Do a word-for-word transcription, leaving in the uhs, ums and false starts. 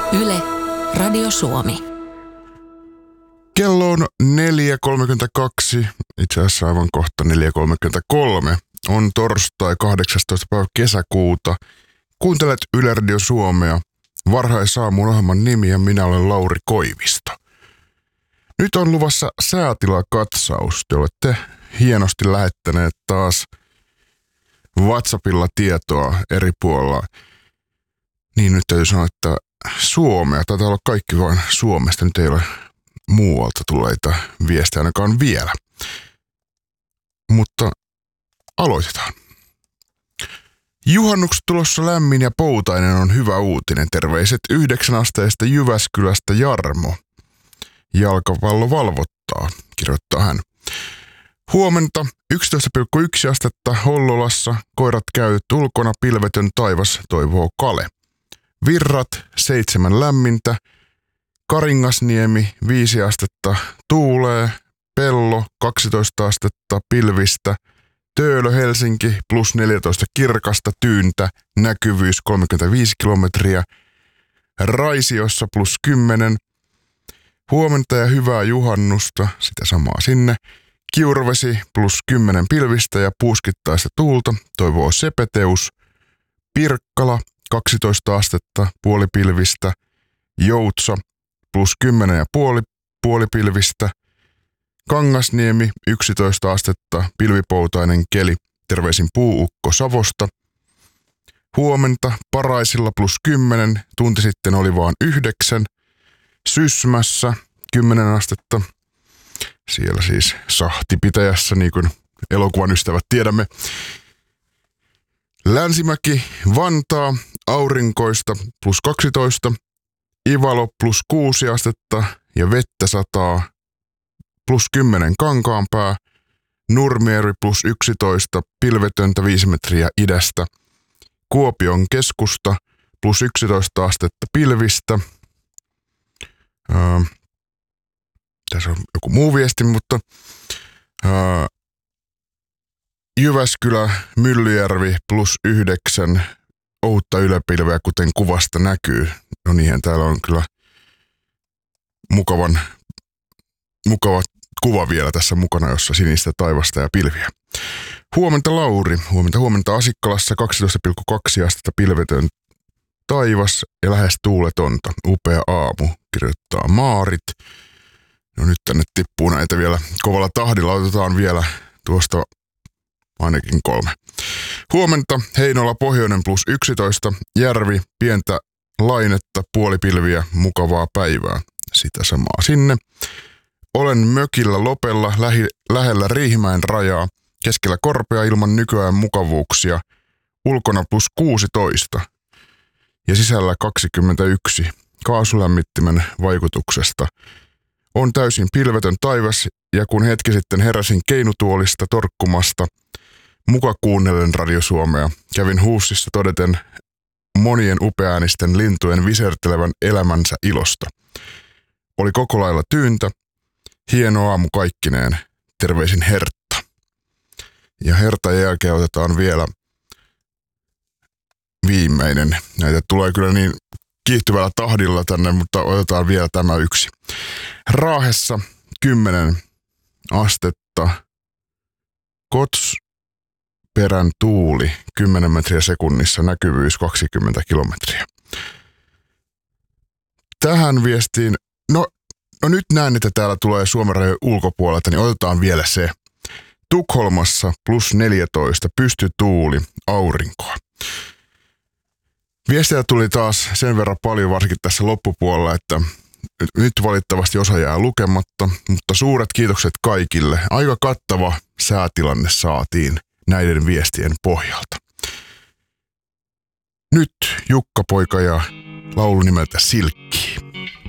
Yle, Radio Suomi. Kello on neljä kolmekymmentäkaksi, itse asiassa aivan kohta neljä kolmekymmentäkolme. On torstai kahdeksastoista päivä kesäkuuta. Kuuntelet Yle Radio Suomea. Varhaisaamun ohjelman nimi ja minä olen Lauri Koivisto. Nyt on luvassa säätilakatsaus. Te olette hienosti lähettäneet taas WhatsAppilla tietoa eri puolilla. Niin nyt täytyy sanoa, että Suomea. Taitaa olla kaikki vain Suomesta. Nyt ei ole muualta tulleita viestejä ainakaan vielä. Mutta aloitetaan. Juhannukset tulossa lämmin ja poutainen on hyvä uutinen. Terveiset yhdeksän asteista Jyväskylästä Jarmo. Jalkapallo valvottaa, kirjoittaa hän. Huomenta yksitoista pilkku yksi astetta Hollolassa. Koirat käyvät ulkona, pilvetön taivas, toivoo Kale. Virrat seitsemän lämmintä. Karingasniemi viisi astetta tuulee. Pello kaksitoista astetta pilvistä. Töölö Helsinki plus neljätoista kirkasta tyyntä, näkyvyys kolmekymmentäviisi kilometriä. Raisiossa plus kymmenen. Huomenta ja hyvää juhannusta, sitä samaa sinne. Kiurvesi plus kymmenen pilvistä ja puuskittaista tuulta, toivoo Sepeteus. Pirkkala kaksitoista astetta, puolipilvistä. Joutsa plus kymmenen ja puoli, puolipilvistä. Kangasniemi yksitoista astetta, pilvipoutainen keli, terveisin puuukko Savosta. Huomenta Paraisilla plus kymmenen, tunti sitten oli vaan yhdeksän. Sysmässä kymmenen astetta, siellä siis sahtipitäjässä, niin kuin elokuvan ystävät tiedämme. Länsimäki Vantaa, aurinkoista plus kaksitoista. Ivalo plus kuusi astetta ja vettä sataa. Plus kymmenen Kankaanpää, Nurmijärvi plus yksitoista, pilvetöntä viisi metriä idästä. Kuopion keskusta plus yksitoista astetta pilvistä. Öö, tässä on joku muu viesti, mutta öö, Jyväskylä, Myllyjärvi plus yhdeksän, ohutta yläpilveä, kuten kuvasta näkyy. No niinhän täällä on kyllä mukavan, mukava kuva vielä tässä mukana, jossa sinistä taivasta ja pilviä. Huomenta Lauri, huomenta huomenta Asikkalassa kaksitoista pilkku kaksi astetta pilvetön taivas ja lähes tuuletonta. Upea aamu, kirjoittaa Maarit. No nyt tänne tippuu näitä vielä kovalla tahdilla, otetaan vielä tuosta ainakin kolme. Huomenta Heinola pohjoinen plus yksitoista, Järvi pientä lainetta, puolipilviä, mukavaa päivää. Sitä samaa sinne. Olen mökillä Lopella lähi, lähellä Riihimäen rajaa, keskellä korpea ilman nykyään mukavuuksia, ulkona plus kuusitoista ja sisällä kaksikymmentäyksi kaasulämmittimen vaikutuksesta. On täysin pilvetön taivas ja kun hetki sitten heräsin keinutuolista torkkumasta, muka kuunnellen Radio Suomea, kävin Huussissa todeten monien upeäänisten lintujen visertelevän elämänsä ilosta. Oli koko lailla tyyntä. Hieno aamu kaikkineen. Terveisin Hertta. Ja Hertan jälkeen otetaan vielä viimeinen. Näitä tulee kyllä niin kiihtyvällä tahdilla tänne, mutta otetaan vielä tämä yksi. Raahessa kymmenen astetta. Kotsperän tuuli kymmenen metriä sekunnissa, näkyvyys kaksikymmentä kilometriä. Tähän viestiin, no No nyt näen, että täällä tulee Suomen rajojen ulkopuolelta, niin otetaan vielä se. Tukholmassa plus neljätoista, pystytuuli, aurinkoa. Viestejä tuli taas sen verran paljon, varsinkin tässä loppupuolella, että nyt valitettavasti osa jää lukematta, mutta suuret kiitokset kaikille. Aika kattava säätilanne saatiin näiden viestien pohjalta. Nyt Jukka Poika ja laulu nimeltä Silkki.